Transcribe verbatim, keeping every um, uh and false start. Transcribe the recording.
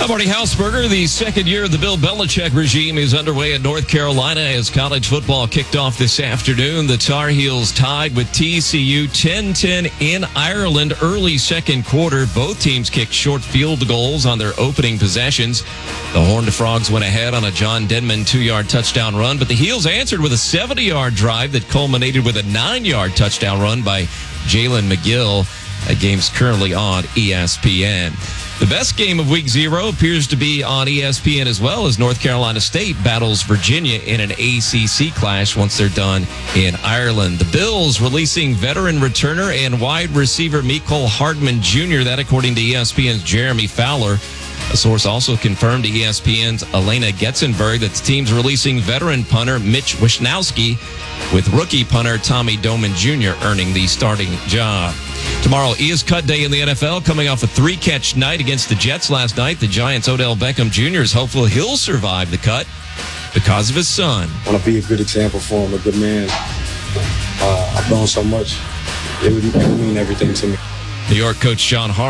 I'm Marty Hausberger. The second year of the Bill Belichick regime is underway at North Carolina as college football kicked off this afternoon. The Tar Heels tied with T C U ten ten in Ireland early second quarter. Both teams kicked short field goals on their opening possessions. The Horned Frogs went ahead on a John Denman two-yard touchdown run, but the Heels answered with a seventy-yard drive that culminated with a nine-yard touchdown run by Jalen McGill. That game's currently on E S P N. The best game of week zero appears to be on E S P N as well, as North Carolina State battles Virginia in an A C C clash once they're done in Ireland. The Bills releasing veteran returner and wide receiver Mecole Hardman Junior That, according to E S P N's Jeremy Fowler. A source also confirmed to E S P N's Elena Getzenberg that the team's releasing veteran punter Mitch Wishnowsky, with rookie punter Tommy Doman Junior earning the starting job. Tomorrow is cut day in the N F L, coming off a three-catch night against the Jets last night. The Giants' Odell Beckham Junior is hopeful he'll survive the cut because of his son. I want to be a good example for him, a good man. Uh, I've grown so much. It would, it would mean everything to me. New York coach John Harbaugh